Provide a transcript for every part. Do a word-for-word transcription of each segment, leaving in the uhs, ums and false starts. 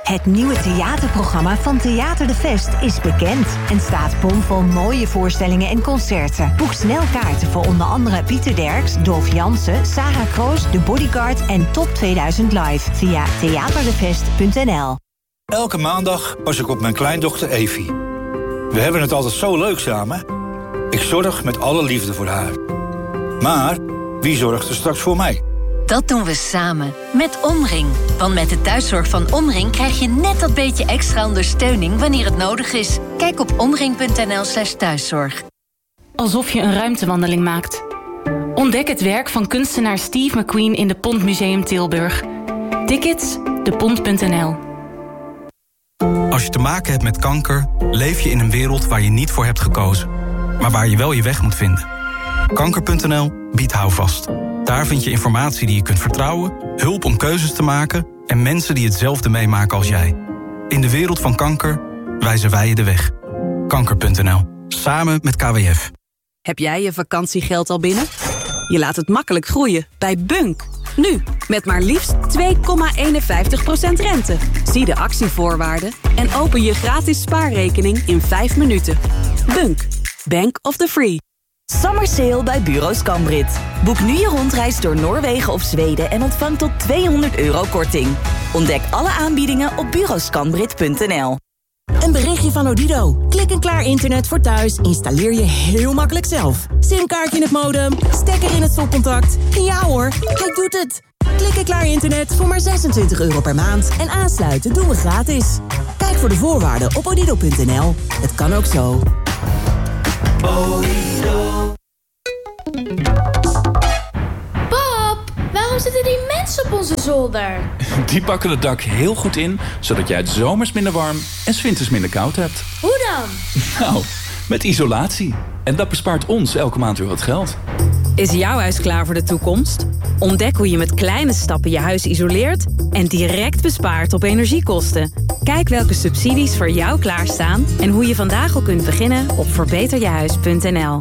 Het nieuwe theaterprogramma van Theater de Vest is bekend en staat bomvol mooie voorstellingen en concerten. Boek snel kaarten voor onder andere Pieter Derks, Dolf Jansen, Sarah Kroos, The Bodyguard en Top tweeduizend Live via theaterdevest punt n l. Elke maandag pas ik op mijn kleindochter Evie. We hebben het altijd zo leuk samen. Ik zorg met alle liefde voor haar. Maar wie zorgt er straks voor mij? Dat doen we samen, met Omring. Want met de thuiszorg van Omring krijg je net dat beetje extra ondersteuning wanneer het nodig is. Kijk op omring punt n l slash thuiszorg. Alsof je een ruimtewandeling maakt. Ontdek het werk van kunstenaar Steve McQueen in de Pont Museum Tilburg. Tickets, de pont punt n l. Als je te maken hebt met kanker, leef je in een wereld waar je niet voor hebt gekozen. Maar waar je wel je weg moet vinden. kanker punt n l biedt houvast. Daar vind je informatie die je kunt vertrouwen, hulp om keuzes te maken en mensen die hetzelfde meemaken als jij. In de wereld van kanker wijzen wij je de weg. kanker punt n l. Samen met K W F. Heb jij je vakantiegeld al binnen? Je laat het makkelijk groeien bij Bunk. Nu, met maar liefst twee komma eenenvijftig procent rente. Zie de actievoorwaarden en open je gratis spaarrekening in vijf minuten. Bunk, Bank of the Free. Summer Sale bij Bureau Scambrit. Boek nu je rondreis door Noorwegen of Zweden en ontvang tot tweehonderd euro korting. Ontdek alle aanbiedingen op bureau scambrit punt n l. Een berichtje van Odido. Klik en klaar internet voor thuis installeer je heel makkelijk zelf. Simkaartje in het modem, stekker in het stopcontact. En ja hoor, hij doet het. Klik en klaar internet voor maar zesentwintig euro per maand. En aansluiten doen we gratis. Kijk voor de voorwaarden op odido punt n l. Het kan ook zo. Pap, waarom zitten die mensen op onze zolder? Die pakken het dak heel goed in, zodat jij het zomers minder warm en 's winters minder koud hebt. Hoe dan? Nou, met isolatie. En dat bespaart ons elke maand weer wat geld. Is jouw huis klaar voor de toekomst? Ontdek hoe je met kleine stappen je huis isoleert en direct bespaart op energiekosten. Kijk welke subsidies voor jou klaarstaan en hoe je vandaag al kunt beginnen op verbeter je huis punt n l.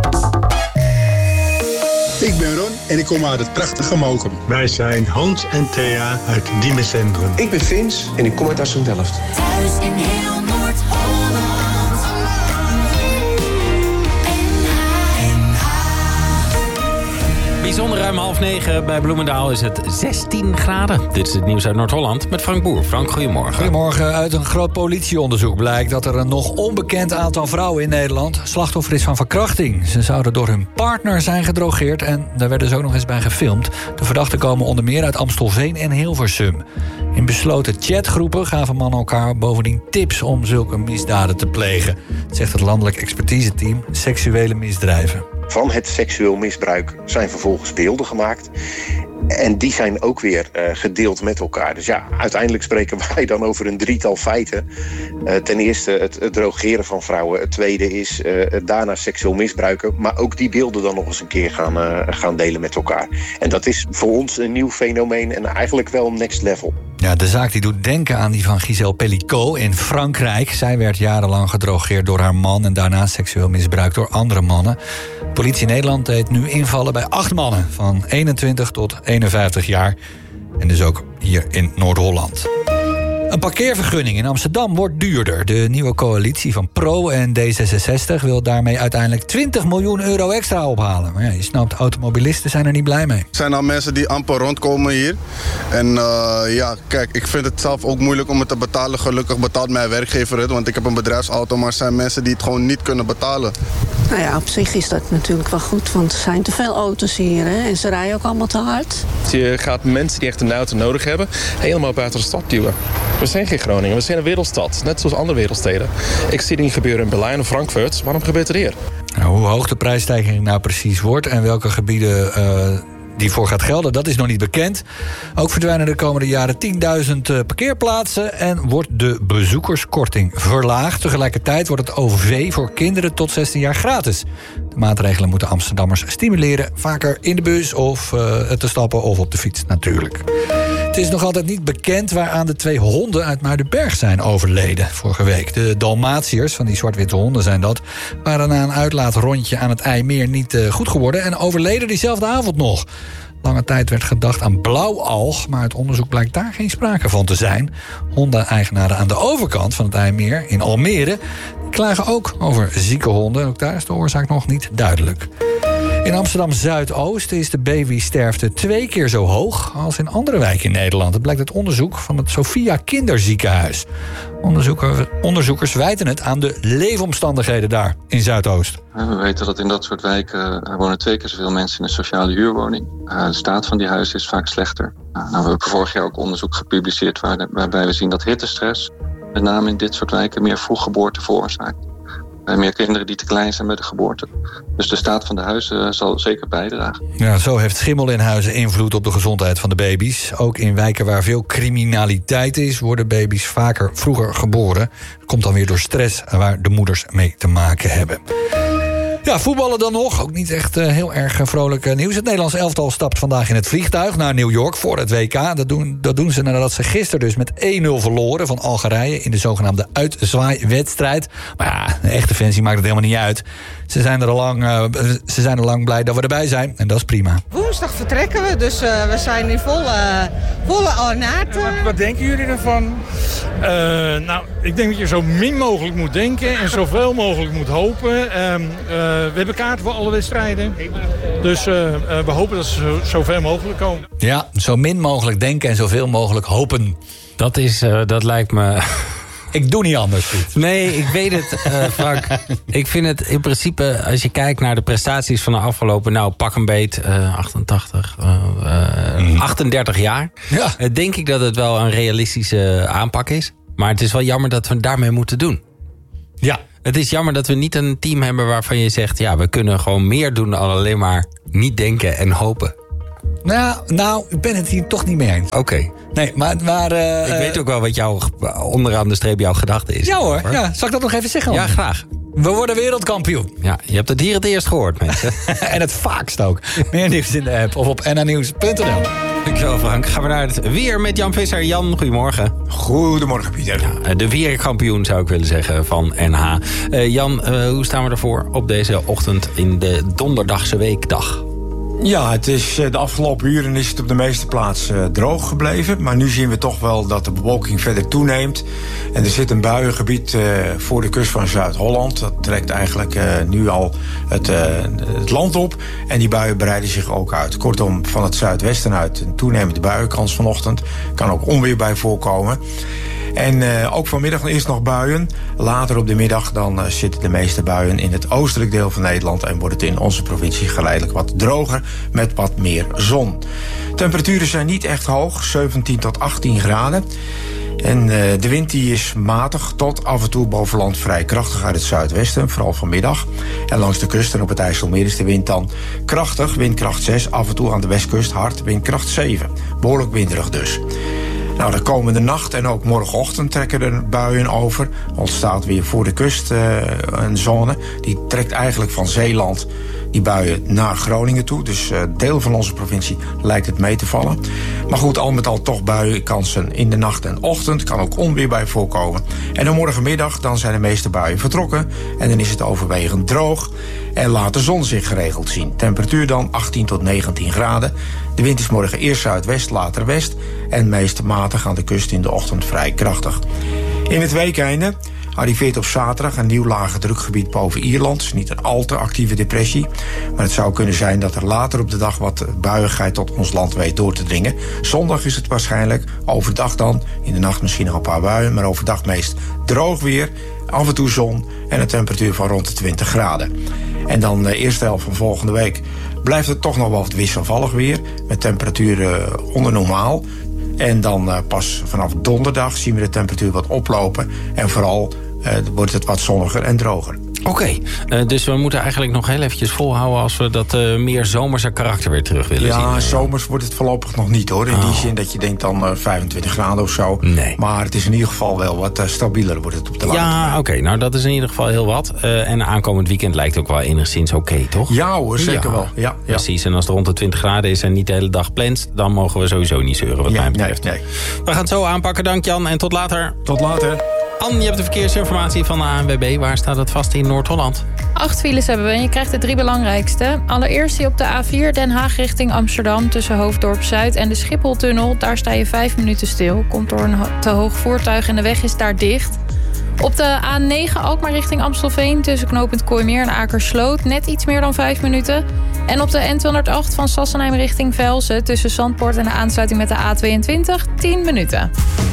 Ik ben Ron en ik kom uit het prachtige Mokum. Wij zijn Hans en Thea uit Diemen Centrum. Ik ben Vins en ik kom uit Assen-Delft. Thuis in heel Noord-Holland. Bijzonder ruim half negen. Bij Bloemendaal is het zestien graden. Dit is het nieuws uit Noord-Holland met Frank Boer. Frank, goedemorgen. Goedemorgen. Uit een groot politieonderzoek blijkt dat er een nog onbekend aantal vrouwen in Nederland slachtoffer is van verkrachting. Ze zouden door hun partner zijn gedrogeerd en daar werden ze ook nog eens bij gefilmd. De verdachten komen onder meer uit Amstelveen en Hilversum. In besloten chatgroepen gaven mannen elkaar bovendien tips om zulke misdaden te plegen, zegt het landelijk expertiseteam Seksuele Misdrijven. Van het seksueel misbruik zijn vervolgens beelden gemaakt. En die zijn ook weer uh, gedeeld met elkaar. Dus ja, uiteindelijk spreken wij dan over een drietal feiten. Uh, ten eerste het, het drogeren van vrouwen. Het tweede is uh, het daarna seksueel misbruiken. Maar ook die beelden dan nog eens een keer gaan, uh, gaan delen met elkaar. En dat is voor ons een nieuw fenomeen en eigenlijk wel next level. Ja, de zaak die doet denken aan die van Gisèle Pellicot in Frankrijk. Zij werd jarenlang gedrogeerd door haar man en daarna seksueel misbruikt door andere mannen. Politie Nederland deed nu invallen bij acht mannen van eenentwintig tot eenenvijftig jaar. En dus ook hier in Noord-Holland. Een parkeervergunning in Amsterdam wordt duurder. De nieuwe coalitie van Pro en D zesenzestig wil daarmee uiteindelijk twintig miljoen euro extra ophalen. Maar ja, je snapt, automobilisten zijn er niet blij mee. Er zijn al mensen die amper rondkomen hier. En uh, ja, kijk, ik vind het zelf ook moeilijk om het te betalen. Gelukkig betaalt mijn werkgever het, want ik heb een bedrijfsauto. Maar er zijn mensen die het gewoon niet kunnen betalen. Nou ja, op zich is dat natuurlijk wel goed, want er zijn te veel auto's hier, hè? En ze rijden ook allemaal te hard. Je gaat mensen die echt een auto nodig hebben helemaal buiten de stad duwen. We zijn geen Groningen, we zijn een wereldstad, net zoals andere wereldsteden. Ik zie het niet gebeuren in Berlijn of Frankfurt, waarom gebeurt het hier? Nou, hoe hoog de prijsstijging nou precies wordt en welke gebieden uh, die voor gaat gelden, dat is nog niet bekend. Ook verdwijnen de komende jaren tienduizend uh, parkeerplaatsen en wordt de bezoekerskorting verlaagd. Tegelijkertijd wordt het O V voor kinderen tot zestien jaar gratis. De maatregelen moeten Amsterdammers stimuleren vaker in de bus of uh, te stappen of op de fiets natuurlijk. Het is nog altijd niet bekend waaraan de twee honden uit Muidenberg zijn overleden vorige week. De Dalmatiërs, van die zwart-witte honden zijn dat, waren na een uitlaatrondje aan het IJmeer niet uh, goed geworden en overleden diezelfde avond nog. Lange tijd werd gedacht aan blauwalg, maar uit onderzoek blijkt daar geen sprake van te zijn. Hondeneigenaren aan de overkant van het IJmeer in Almere klagen ook over zieke honden. Ook daar is de oorzaak nog niet duidelijk. In Amsterdam-Zuidoost is de babysterfte twee keer zo hoog als in andere wijken in Nederland. Dat blijkt uit onderzoek van het Sophia Kinderziekenhuis. Onderzoeker, onderzoekers wijten het aan de leefomstandigheden daar in Zuidoost. We weten dat in dat soort wijken er wonen twee keer zoveel mensen in een sociale huurwoning. Uh, de staat van die huizen is vaak slechter. Uh, nou, we hebben vorig jaar ook onderzoek gepubliceerd waar de, waarbij we zien dat hittestress, met name in dit soort wijken, meer vroeggeboorte veroorzaakt. Uh, meer kinderen die te klein zijn bij de geboorte. Dus de staat van de huizen zal zeker bijdragen. Ja, zo heeft schimmel in huizen invloed op de gezondheid van de baby's. Ook in wijken waar veel criminaliteit is, worden baby's vaker vroeger geboren. Dat komt dan weer door stress waar de moeders mee te maken hebben. Ja, voetballen dan nog. Ook niet echt uh, heel erg uh, vrolijk uh, nieuws. Het Nederlands elftal stapt vandaag in het vliegtuig naar New York voor het W K. Dat doen, dat doen ze nadat ze gisteren dus met één nul verloren van Algerije in de zogenaamde uitzwaaiwedstrijd. Maar ja, de echte fans maakt het helemaal niet uit. Ze zijn er al lang, uh, ze zijn er lang blij dat we erbij zijn. En dat is prima. Woensdag vertrekken we, dus uh, we zijn in volle, volle ornaat. Wat, wat denken jullie ervan? Uh, nou, ik denk dat je zo min mogelijk moet denken en zoveel mogelijk moet hopen. Uh, uh, we hebben kaarten voor alle wedstrijden. Dus uh, uh, we hopen dat ze zo, zo ver mogelijk komen. Ja, zo min mogelijk denken en zoveel mogelijk hopen. Dat, is, uh, dat lijkt me... Ik doe niet anders, Piet. Nee, ik weet het, uh, Frank. Ik vind het in principe, als je kijkt naar de prestaties van de afgelopen... nou, pak een beet, uh, achtentachtig, uh, uh, mm. achtendertig jaar. Ja. Uh, denk ik dat het wel een realistische aanpak is. Maar het is wel jammer dat we het daarmee moeten doen. Ja. Het is jammer dat we niet een team hebben waarvan je zegt... ja, we kunnen gewoon meer doen dan alleen maar niet denken en hopen. Nou, nou, ik ben het hier toch niet mee eens. Oké. Okay. Nee, maar... maar uh, ik weet ook wel wat jouw, onderaan de streep jouw gedachte is. Ja hoor, ja. Zal ik dat nog even zeggen? Ja, graag. We worden wereldkampioen. Ja, je hebt het hier het eerst gehoord, mensen. En het vaakst ook. Meer nieuws in de app of op n h nieuws punt n l. Dankjewel, Frank. Gaan we naar het weer met Jan Visser. Jan, goedemorgen. Goedemorgen, Pieter. Ja, de weerkampioen zou ik willen zeggen van N H. Uh, Jan, uh, hoe staan we ervoor op deze ochtend in de donderdagse weekdag? Ja, het is, de afgelopen uren is het op de meeste plaatsen droog gebleven. Maar nu zien we toch wel dat de bewolking verder toeneemt. En er zit een buiengebied uh, voor de kust van Zuid-Holland. Dat trekt eigenlijk uh, nu al het, uh, het land op. En die buien breiden zich ook uit. Kortom, van het zuidwesten uit een toenemende buienkans vanochtend. Kan ook onweer bij voorkomen. En uh, ook vanmiddag eerst nog buien. Later op de middag dan uh, zitten de meeste buien in het oostelijk deel van Nederland... en wordt het in onze provincie geleidelijk wat droger met wat meer zon. Temperaturen zijn niet echt hoog, zeventien tot achttien graden. En uh, de wind die is matig tot af en toe boven land vrij krachtig uit het zuidwesten, vooral vanmiddag. En langs de kust en op het IJsselmeer is de wind dan krachtig, windkracht zes. Af en toe aan de westkust hard, windkracht zeven. Behoorlijk winderig dus. Nou, de komende nacht en ook morgenochtend trekken er buien over. Ontstaat weer voor de kust uh, een zone. Die trekt eigenlijk van Zeeland die buien naar Groningen toe. Dus uh, deel van onze provincie lijkt het mee te vallen. Maar goed, al met al toch buienkansen in de nacht en ochtend. Kan ook onweer bij voorkomen. En dan morgenmiddag dan zijn de meeste buien vertrokken. En dan is het overwegend droog. En laat de zon zich geregeld zien. Temperatuur dan achttien tot negentien graden. De wind is morgen eerst zuidwest, later west. En meest matig aan de kust in de ochtend vrij krachtig. In het weekeinde arriveert op zaterdag een nieuw lage drukgebied boven Ierland. Het is niet een al te actieve depressie. Maar het zou kunnen zijn dat er later op de dag wat buiigheid tot ons land weet door te dringen. Zondag is het waarschijnlijk, overdag dan. In de nacht misschien nog een paar buien, maar overdag meest droog weer. Af en toe zon en een temperatuur van rond de twintig graden. En dan de eerste helft van volgende week blijft het toch nog wel wat wisselvallig weer. Met temperaturen onder normaal. En dan uh, pas vanaf donderdag zien we de temperatuur wat oplopen. En vooral uh, wordt het wat zonniger en droger. Oké, okay. uh, dus we moeten eigenlijk nog heel eventjes volhouden... als we dat uh, meer zomerse karakter weer terug willen ja, zien. Ja, zomers wordt het voorlopig nog niet, hoor. In oh. die zin dat je denkt dan uh, vijfentwintig graden of zo. Nee. Maar het is in ieder geval wel wat uh, stabieler wordt het op de lange termijn. Ja, oké. Okay. Nou, dat is in ieder geval heel wat. Uh, en aankomend weekend lijkt ook wel enigszins oké, okay, toch? Ja hoor, zeker ja. wel. Ja, ja. Precies, en als het rond de twintig graden is en niet de hele dag plenst... dan mogen we sowieso niet zeuren, wat ja, mij betreft. Nee, nee. We gaan het zo aanpakken. Dank Jan en tot later. Tot later. Anne, je hebt de verkeersinformatie van de A N W B. Waar staat het vast in Noord-Holland? Acht files hebben we en je krijgt de drie belangrijkste. Allereerst die op de A vier Den Haag richting Amsterdam... tussen Hoofddorp Zuid en de Schipholtunnel. Daar sta je vijf minuten stil. Komt door een te hoog voertuig en de weg is daar dicht. Op de A negen Alkmaar richting Amstelveen... tussen knooppunt Kooimeer en Akersloot... net iets meer dan vijf minuten. En op de N tweehonderdacht van Sassenheim richting Velsen... tussen Zandpoort en de aansluiting met de A tweeëntwintig... tien minuten.